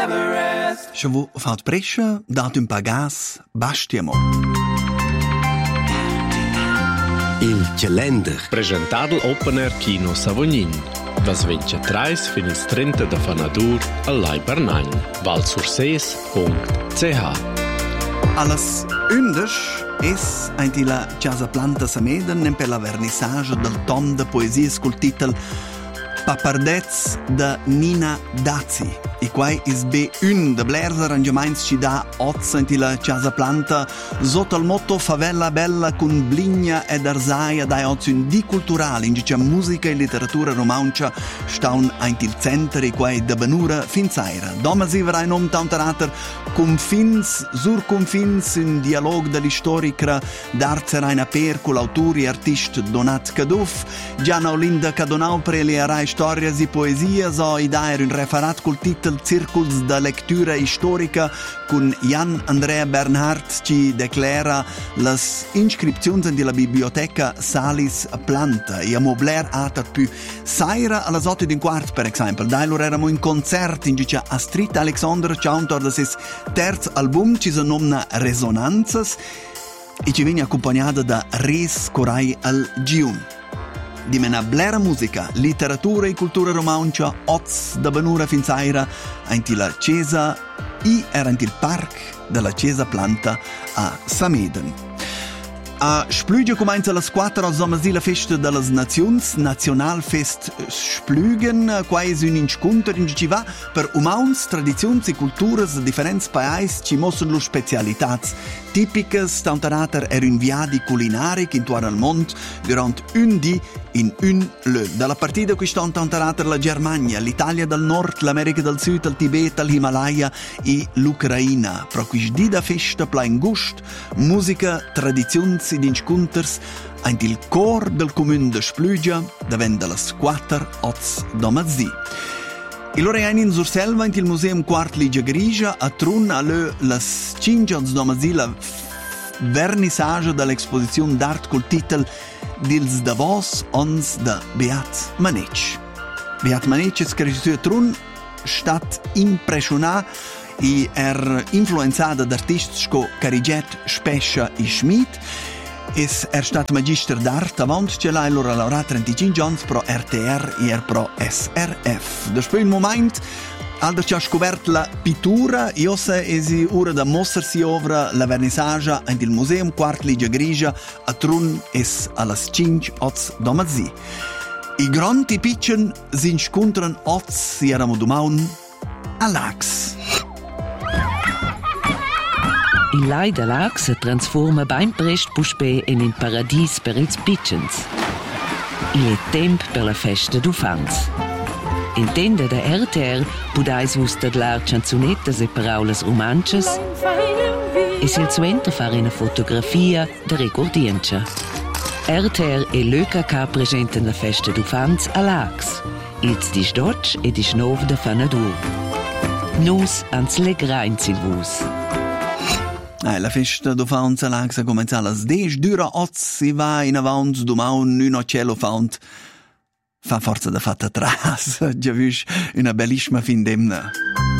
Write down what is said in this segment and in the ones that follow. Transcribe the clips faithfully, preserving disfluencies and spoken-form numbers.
Everest. Se vu fat prescia, dat un pagas, bastiamo. Il calender. Presentato Open Air Kino Savognin. Das ventitrés finis trenta de Fanadur al Lai Bernagn. valsurses punct c h. Allas undes es ainti la Casa Planta Sameden per la vernissage del tom de poesia col titel Papardets de Nina Dazzi. E quai is be un de blers arrangiaments ci da oz ainti la Casa Planta sotto il motto Favela Bella con Bligna ed Arsaia dai oz un di culturale in dice musica e letteratura romancia staun ainti il center e quai de Benura Finzaira. Domas ivera in om tantarater confins sur confins un dialog dell'istorica d'Arzeraina per con l'autore e artist Donat Caduff. Gianna Olinda Cadonau prelearai stories e poesia so i daer un referat col titel Circuls da lectura storica con Jan Andrea Bernhardt ci declara las inscripzioni della biblioteca Salis Planta e a mobler atat più saira alla sotte d'un quart per esempio dai loro eramo in concert in dice Astrid Alexander Chauntor das es terz album ci sono nomna Resonanzas e ci viene accompagnata da Res Corai al Giun. Di mena blera musica, letteratura e cultura romancia, oz da Benura Finzaira, anti la Chiesa e era anti il park della Chiesa Planta a Sameden. A Splüge comincia la quattro sommersi la festa delle Nazions, Nationalfest Splügen, quasi un incontro in cui va per umans, tradizioni e culture di differenti paesi ci mostrano le specialità tipiche, stantarater er un viadi culinari che intorno al mondo durante un di in un lö. Dalla partita qui stanno tantarater la Germania, l'Italia del Nord, l'America del Sud, il Tibet, l'Himalaya e l'Ucraina. Pro quis di da festa plain gust, musica, tradizioni ed inconters, anche il cor del comune de Splüge, davent dalla quattro oz domazzi. E loro hanno in Surselva, in il Museum Quart Ligia Grigia, a Trun, a le las cinque oz domazzi, la vernissage dell'esposizione d'art col titel Dils Davos ons da Beat Manetsch. Beat Manetsch è scritto a Trun, stat impressionat e er influenzata da artisti come Cariget, Spescia e Schmidt. Es er stat magister d'art avant ce l'ha loro laureato trentacinque anni pro R T R e er pro S R F. Dopo il momento Aldo ci ha scoperto la pittura, io se esi ora da mostrarsi ovra la vernissage in il Museum Quart Ligia Grigia a Trun es allas cinque oz domazzi. I grandi e piccoli si incontrano oz e eramo domaun a Lax. Il Lai da Lax si trasforma ben presto puspè in un paradiso per i piccoli. Il è tempo per la festa d'Ufanz. In tenda da R T R podais vus tadlar canzunettas e paraulas romances e sil suenter far una fotografia da recordienza. R T R e l'Ö K K presenten la festa d'Ufanz a Lax, ils di Stotsch e di Schnov da Fanadur. Nus ans legrains il vus. Eh, la festa d'Ufanz a Lax a cominciare alle dieci, dura otto, si va in avanti, domaun, un cielo faunt. Fa forza da fatta tras, già vish una bellissima fin d'emna.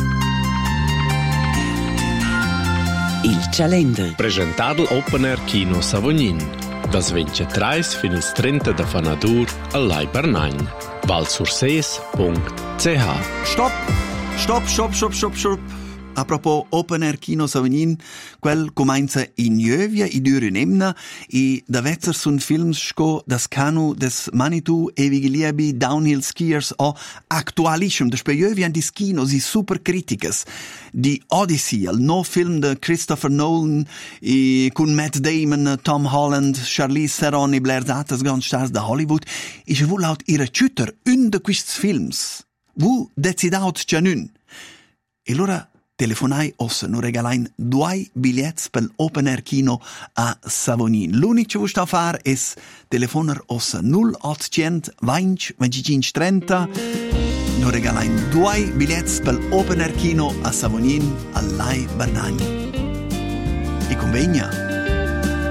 Il calender. Presentato Open Air Kino Savognin. Das ventitrés finis trenta de Fanadur al Lai Bernagn. valsurses punct c h. Stop! Stop, stop, stop, stop, stop. A propos Open Air Kino Savognin, quel comincia in Jövia i dure nemna e da vezzer sun films sco das Kanu des Manitou e vigiliebi downhill skiers o actualissimo des per Jövia an dis Kinos i super criticas di Odyssey, il no film de Christopher Nolan e con Matt Damon, Tom Holland, Charlize Theron e Blair Zatas ganz stars da Hollywood e se vu laut ihre Tüter un de quists films vu decidaut c'è nun e lora telefonai ossa nu regalain due biglietti per l'Open Air Kino a Savognin. L'unico che vuoi sta fare è telefonar ossa null ottocento venti venticinque trenta. Nu regalain due biglietti per l'Open Air Kino a Savognin al Lai Bernagn. E convegna.